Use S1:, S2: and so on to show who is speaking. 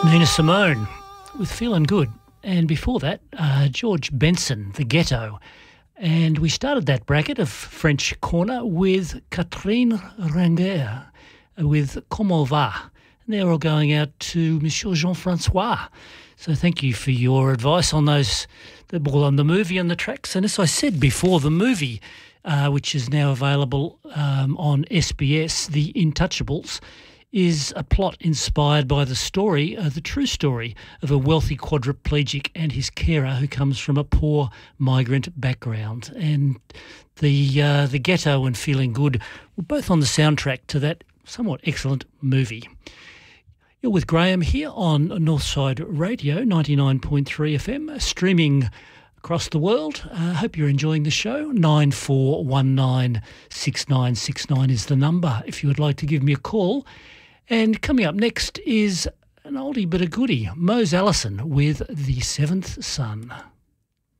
S1: Nina Simone with Feeling Good. And before that, George Benson, The Ghetto. And we started that bracket of French Corner with Catherine Ranger with Comment va? And they're all going out to Monsieur Jean-Francois. So thank you for your advice on those, the movie and the tracks. And as I said before, the movie, which is now available on SBS, The Intouchables, is a plot inspired by the story, the true story of a wealthy quadriplegic and his carer who comes from a poor migrant background. And the Ghetto and Feeling Good were both on the soundtrack to that somewhat excellent movie. You're with Graham here on Northside Radio, 99.3 FM, streaming across the world. I hope you're enjoying the show. 94196969 is the number if you would like to give me a call. And coming up next is an oldie but a goodie, Mose Allison with The Seventh Son.